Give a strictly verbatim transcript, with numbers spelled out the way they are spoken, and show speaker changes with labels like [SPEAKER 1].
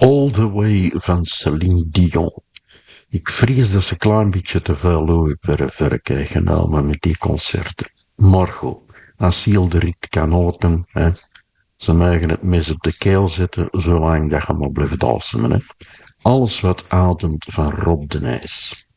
[SPEAKER 1] All the Way van Celine Dion. Ik vrees dat ze een klein beetje te veel loopwerk hebben genomen met die concerten. Maar goed, als heel de rit kan open, hè, ze mogen het mes op de keel zetten, zolang dat je maar blijft ademen. Hè. Alles wat ademt van Rob de Nijs.